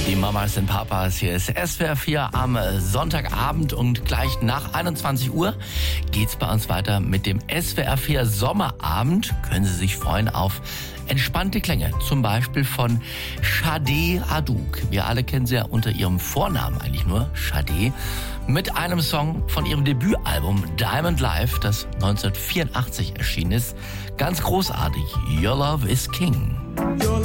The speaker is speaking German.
Die Mamas und Papas, hier ist SWR 4 am Sonntagabend und gleich nach 21 Uhr geht's bei uns weiter mit dem SWR 4 Sommerabend. Können Sie sich freuen auf entspannte Klänge, zum Beispiel von Sade Adouk. Wir alle kennen sie ja unter ihrem Vornamen eigentlich nur, Sade, mit einem Song von ihrem Debütalbum Diamond Life, das 1984 erschienen ist. Ganz großartig, Your Love is King.